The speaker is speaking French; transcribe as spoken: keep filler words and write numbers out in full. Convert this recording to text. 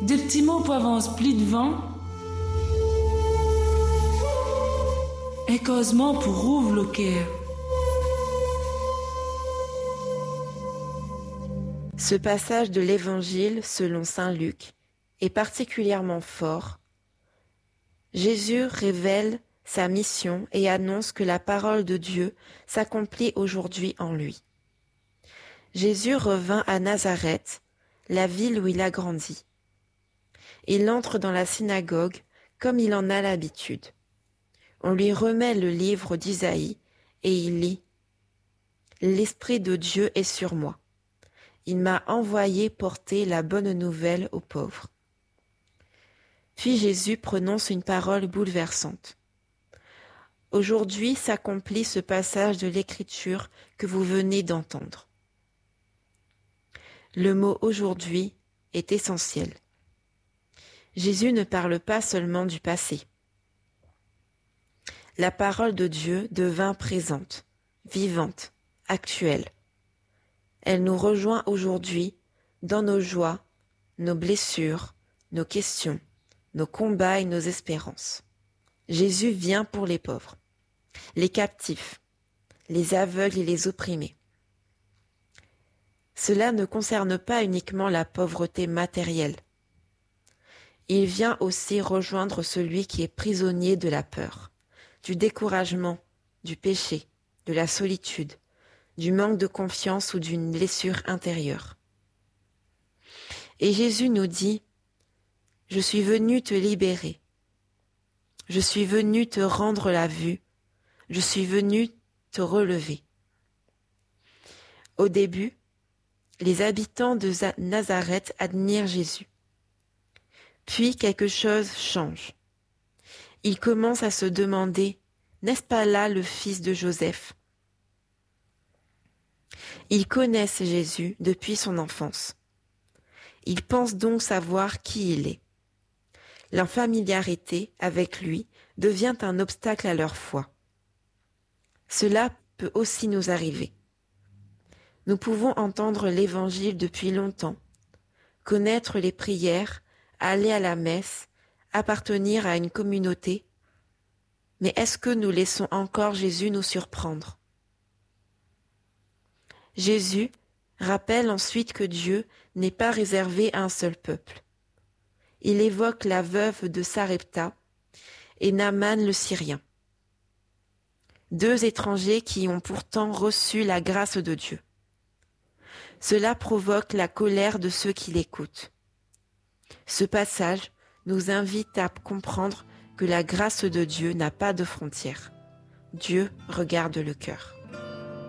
Des petits mots pour avance pli devant. Et causement pour rouvre le cœur. Ce passage de l'Évangile selon saint Luc est particulièrement fort. Jésus révèle sa mission et annonce que la parole de Dieu s'accomplit aujourd'hui en lui. Jésus revint à Nazareth, la ville où il a grandi. Il entre dans la synagogue comme il en a l'habitude. On lui remet le livre d'Isaïe et il lit « L'Esprit de Dieu est sur moi. Il m'a envoyé porter la bonne nouvelle aux pauvres. » Puis Jésus prononce une parole bouleversante. « Aujourd'hui s'accomplit ce passage de l'Écriture que vous venez d'entendre. » Le mot « aujourd'hui » est essentiel. Jésus ne parle pas seulement du passé. La parole de Dieu devint présente, vivante, actuelle. Elle nous rejoint aujourd'hui dans nos joies, nos blessures, nos questions, nos combats et nos espérances. Jésus vient pour les pauvres, les captifs, les aveugles et les opprimés. Cela ne concerne pas uniquement la pauvreté matérielle. Il vient aussi rejoindre celui qui est prisonnier de la peur, du découragement, du péché, de la solitude, du manque de confiance ou d'une blessure intérieure. Et Jésus nous dit « Je suis venu te libérer. Je suis venu te rendre la vue. Je suis venu te relever. » Au début, les habitants de Nazareth admirent Jésus. Puis quelque chose change. Ils commencent à se demander « N'est-ce pas là le fils de Joseph ?» Ils connaissent Jésus depuis son enfance. Ils pensent donc savoir qui il est. Leur familiarité avec lui devient un obstacle à leur foi. Cela peut aussi nous arriver. Nous pouvons entendre l'Évangile depuis longtemps, connaître les prières, aller à la messe, appartenir à une communauté. Mais est-ce que nous laissons encore Jésus nous surprendre ? Jésus rappelle ensuite que Dieu n'est pas réservé à un seul peuple. Il évoque la veuve de Sarepta et Naaman le Syrien. Deux étrangers qui ont pourtant reçu la grâce de Dieu. Cela provoque la colère de ceux qui l'écoutent. Ce passage nous invite à comprendre que la grâce de Dieu n'a pas de frontières. Dieu regarde le cœur.